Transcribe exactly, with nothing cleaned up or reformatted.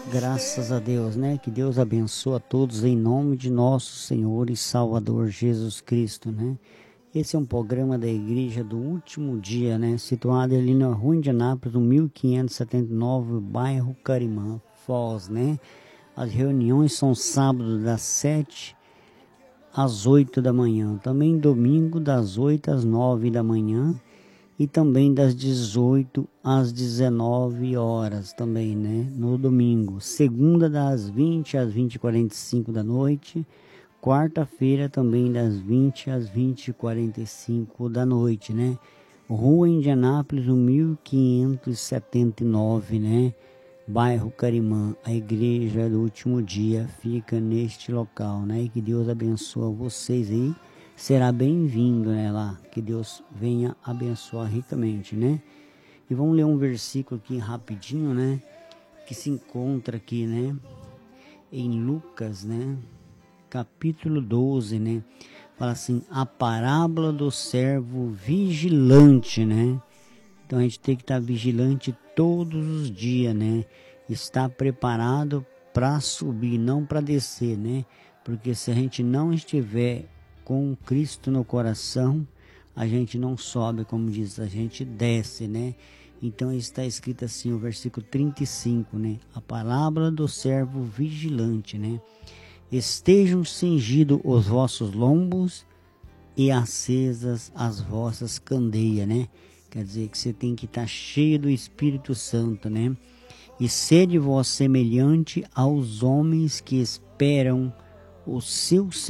Graças a Deus, né? Que Deus abençoe a todos em nome de nosso Senhor e Salvador Jesus Cristo, né? Esse é um programa da Igreja do Último Dia, né? Situado ali na Rua Indianápolis, no mil quinhentos e setenta e nove, bairro Carimã, Foz, né? As reuniões são sábado das sete às oito da manhã, também domingo das oito às nove da manhã e também das dezoito às dezenove horas também, né? No domingo, segunda das vinte às vinte e quarenta e cinco da noite, quarta-feira também das vinte às vinte e quarenta e cinco da noite, né? Rua Indianápolis, no mil quinhentos e setenta e nove, né? Bairro Carimã. A Igreja do Último Dia fica neste local, né? E que Deus abençoe vocês aí. Será bem-vindo, né, lá. Que Deus venha abençoar ricamente, né? E vamos ler um versículo aqui rapidinho, né? Que se encontra aqui, né? Em Lucas, né? Capítulo doze, né? Fala assim, a parábola do servo vigilante, né? Então a gente tem que estar vigilante todos os dias, né? Estar preparado para subir, não para descer, né? Porque se a gente não estiver com Cristo no coração, a gente não sobe, como diz, a gente desce, né? Então está escrito assim, o versículo trinta e cinco, né? A palavra do servo vigilante, né? Estejam cingidos os vossos lombos e acesas as vossas candeias, né? Quer dizer que você tem que estar cheio do Espírito Santo, né? E sede vós semelhante aos homens que esperam o seu